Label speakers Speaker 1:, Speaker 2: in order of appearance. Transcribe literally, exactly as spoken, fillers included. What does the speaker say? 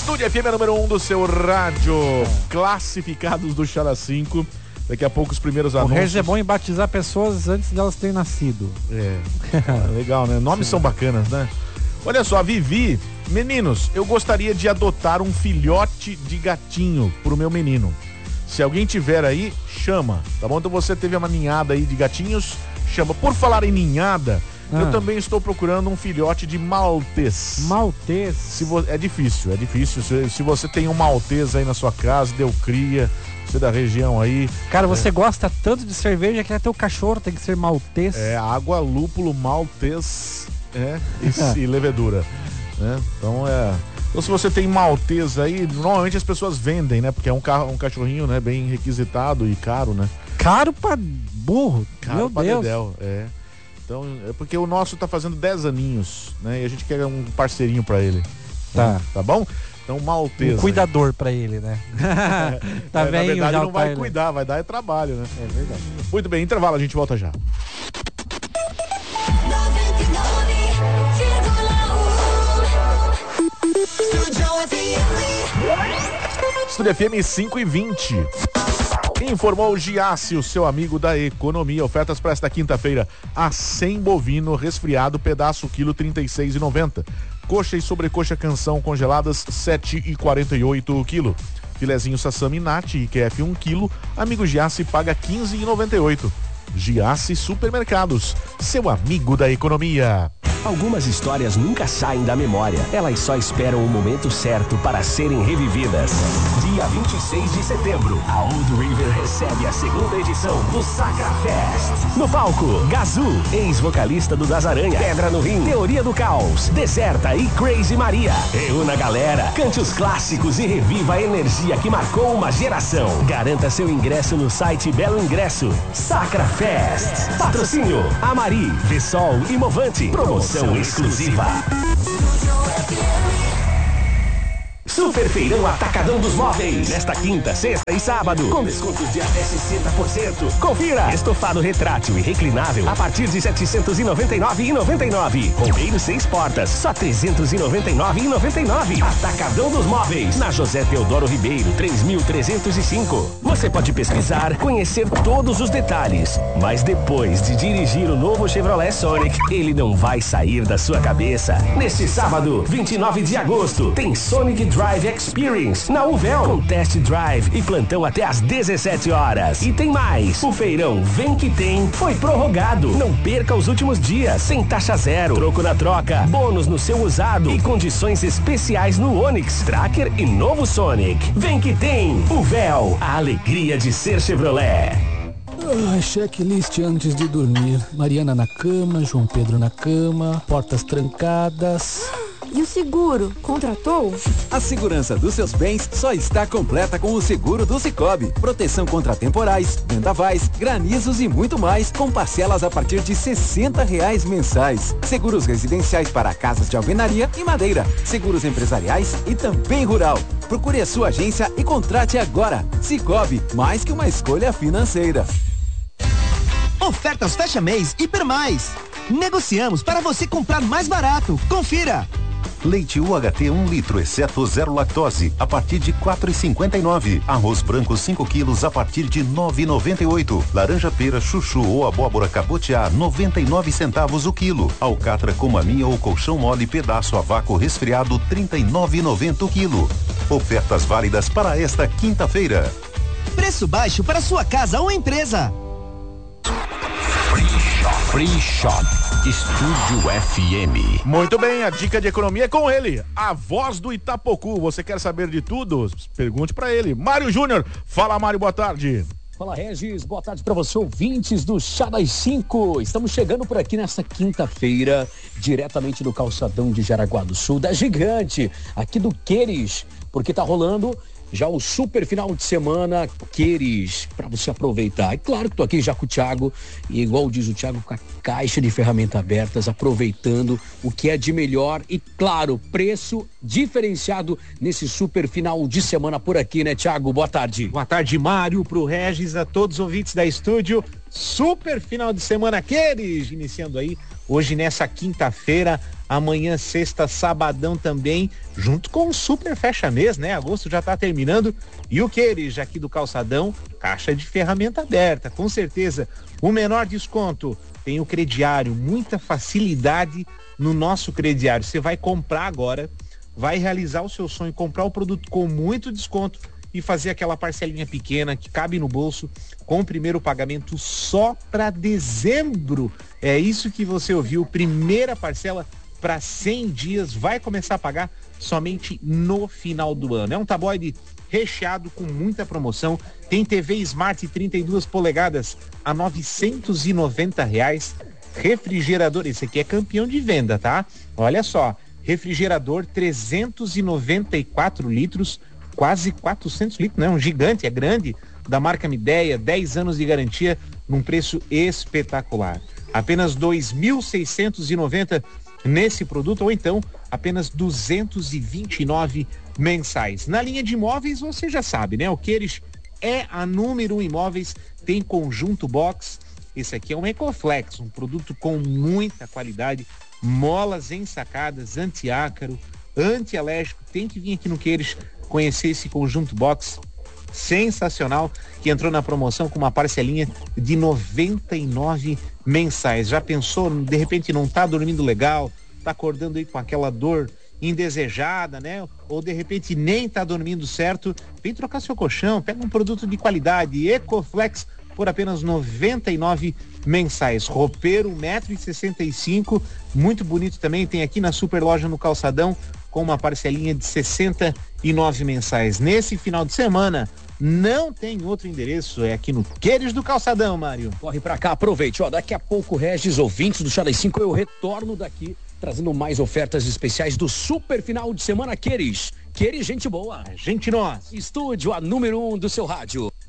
Speaker 1: Estúdio F M número um do seu rádio. Classificados do Chala cinco. Daqui a pouco os primeiros anúncios.
Speaker 2: O Regis é bom em batizar pessoas antes delas terem nascido.
Speaker 1: É, legal, né? Nomes são bacanas, né? Olha só, a Vivi. Meninos, eu gostaria de adotar um filhote de gatinho pro meu menino. Se alguém tiver aí, chama, tá bom? Então você teve uma ninhada aí de gatinhos, chama. Por falar em ninhada, ah. eu também estou procurando um filhote de maltês.
Speaker 2: Maltês?
Speaker 1: Se vo... É difícil, é difícil. Se, se você tem um maltês aí na sua casa, deu cria, você da região aí.
Speaker 2: Cara, você
Speaker 1: é...
Speaker 2: gosta tanto de cerveja que até o cachorro tem que ser maltês.
Speaker 1: É, água, lúpulo, maltês é, e, e levedura. Né? Então é. Então se você tem maltês aí, normalmente as pessoas vendem, né? Porque é um, carro, um cachorrinho, né? Bem requisitado e caro, né?
Speaker 2: Caro pra burro,
Speaker 1: caro
Speaker 2: meu
Speaker 1: pra
Speaker 2: Deus.
Speaker 1: Dedéu, é. Então é porque o nosso tá fazendo dez aninhos, né? E a gente quer um parceirinho pra ele.
Speaker 2: Tá.
Speaker 1: Né? Tá bom? Então maltês.
Speaker 2: Um cuidador aí pra ele, né? Tá
Speaker 1: é,
Speaker 2: bem,
Speaker 1: na verdade
Speaker 2: já
Speaker 1: não vai
Speaker 2: ele.
Speaker 1: cuidar, vai dar é trabalho, né?
Speaker 2: É verdade.
Speaker 1: Muito bem, intervalo, a gente volta já. Estúdio F M cinco e vinte. Informou o Giasse, o seu amigo da economia. Ofertas para esta quinta-feira: acém bovino resfriado, pedaço quilo trinta e seis reais e noventa centavos. Coxa e sobrecoxa canção congeladas sete reais e quarenta e oito centavos quilo. Filezinho Sassami Nati I Q F um quilo. Amigo Giasse paga quinze reais e noventa e oito centavos. Giasse Supermercados, seu amigo da economia.
Speaker 3: Algumas histórias nunca saem da memória. Elas só esperam o momento certo para serem revividas. Dia vinte e seis de setembro, a Old River recebe a segunda edição do Sacra Fest. No palco, Gazu, ex-vocalista do Das Aranha, Pedra no Rim, Teoria do Caos, Deserta e Crazy Maria. Reúna a galera, cante os clássicos e reviva a energia que marcou uma geração. Garanta seu ingresso no site Belo Ingresso. Sacra Fest. Patrocínio Amari, Vessol e Movante. Promoção exclusiva. Super Feirão Atacadão dos Móveis. Nesta quinta, sexta e sábado, com descontos de até sessenta por cento. Confira. Estofado retrátil e reclinável a partir de setecentos e noventa e nove reais e noventa e nove centavos. Roupeiro seis portas, só trezentos e noventa e nove reais e noventa e nove centavos. Atacadão dos Móveis, na José Teodoro Ribeiro, três mil trezentos e cinco. Você pode pesquisar, conhecer todos os detalhes, mas depois de dirigir o novo Chevrolet Sonic, ele não vai sair da sua cabeça. Neste sábado, vinte e nove de agosto, tem Sonic Drive Drive Experience na Uvel, com test drive e plantão até às dezessete horas. E tem mais, o feirão Vem Que Tem foi prorrogado. Não perca os últimos dias, sem taxa zero, troco na troca, bônus no seu usado e condições especiais no Onix, Tracker e novo Sonic. Vem Que Tem, Uvel, a alegria de ser Chevrolet.
Speaker 4: Ah, checklist antes de dormir. Mariana na cama, João Pedro na cama, portas trancadas.
Speaker 5: E o seguro? Contratou?
Speaker 6: A segurança dos seus bens só está completa com o seguro do Sicoob. Proteção contra temporais, vendavais, granizos e muito mais, com parcelas a partir de sessenta reais mensais. Seguros residenciais para casas de alvenaria e madeira. Seguros empresariais e também rural. Procure a sua agência e contrate agora. Sicoob, mais que uma escolha financeira.
Speaker 7: Ofertas fecha mês Hipermais. Negociamos para você comprar mais barato. Confira.
Speaker 8: Leite U H T um litro, exceto zero lactose, a partir de quatro reais e cinquenta e nove centavos. Arroz branco cinco quilos, a partir de nove reais e noventa e oito centavos. Laranja pera, chuchu ou abóbora cabotiá, noventa e nove centavos o quilo. Alcatra com maminha ou colchão mole, pedaço a vácuo resfriado, trinta e nove reais e noventa centavos o quilo. Ofertas válidas para esta quinta-feira.
Speaker 7: Preço baixo para sua casa ou empresa.
Speaker 3: Free Shop. Free Shop. Estúdio F M.
Speaker 1: Muito bem, a dica de economia é com ele, a voz do Itapocu. Você quer saber de tudo? Pergunte pra ele. Mário Júnior. Fala, Mário, boa tarde.
Speaker 9: Fala, Regis, boa tarde para você, ouvintes do Chá das cinco. Estamos chegando por aqui nessa quinta-feira, diretamente do calçadão de Jaraguá do Sul, da Gigante, aqui do Queires, porque tá rolando já o super final de semana Queires, para você aproveitar. É claro que tô aqui já com o Thiago, e igual diz o Thiago, com a caixa de ferramentas abertas, aproveitando o que é de melhor e, claro, preço diferenciado nesse super final de semana por aqui, né, Thiago? Boa tarde.
Speaker 2: Boa tarde, Mário, pro Regis, a todos os ouvintes da estúdio. Super final de semana Queires, iniciando aí hoje nessa quinta-feira Amanhã, sexta, sabadão também, junto com o super fecha mês, né? Agosto já tá terminando. E o Queires, aqui do Calçadão, caixa de ferramenta aberta, com certeza. O menor desconto, tem o crediário, muita facilidade no nosso crediário. Você vai comprar agora, vai realizar o seu sonho, comprar o produto com muito desconto e fazer aquela parcelinha pequena que cabe no bolso com o primeiro pagamento só para dezembro. É isso que você ouviu, primeira parcela para cem dias, vai começar a pagar somente no final do ano. É um tabloide recheado com muita promoção. Tem T V Smart trinta e duas polegadas a novecentos e noventa reais. Refrigerador, esse aqui é campeão de venda, tá? Olha só, refrigerador trezentos e noventa e quatro litros, quase quatrocentos litros, né? Um gigante, é grande, da marca Midea, dez anos de garantia, num preço espetacular. Apenas dois mil seiscentos e noventa nesse produto, ou então apenas duzentos e vinte e nove mensais. Na linha de imóveis, você já sabe, né? O Queires é a número um imóveis, tem conjunto box. Esse aqui é um Ecoflex, um produto com muita qualidade, molas ensacadas, anti-ácaro, anti-alérgico. Tem que vir aqui no Queires conhecer esse conjunto box sensacional, que entrou na promoção com uma parcelinha de noventa e nove mensais. Já pensou, de repente não tá dormindo legal, tá acordando aí com aquela dor indesejada, né? Ou de repente nem tá dormindo certo, vem trocar seu colchão, pega um produto de qualidade, Ecoflex, por apenas noventa e nove mensais. Roupeiro um metro e sessenta e cinco, muito bonito também, tem aqui na Super Loja no Calçadão, com uma parcelinha de sessenta e nove mensais. Nesse final de semana, não tem outro endereço, é aqui no Queires do Calçadão, Mário.
Speaker 9: Corre pra cá, aproveite, ó, daqui a pouco, Regis, ouvintes do Chá das cinco, eu retorno daqui, trazendo mais ofertas especiais do super final de semana Queires. Queires, gente boa.
Speaker 2: Gente nós.
Speaker 9: Estúdio, a número um do seu rádio.